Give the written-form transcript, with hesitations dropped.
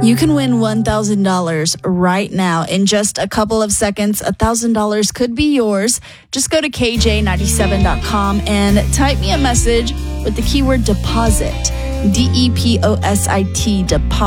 You can win $1,000 right now. In just a couple of seconds, $1,000 could be yours. Just go to KJ97.com and type me a message with the keyword deposit. DEPOSIT, deposit.